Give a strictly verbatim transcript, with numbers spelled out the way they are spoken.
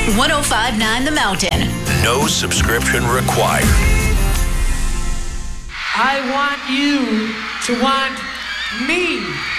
one oh five point nine The Mountain. No subscription required. I want you to want me.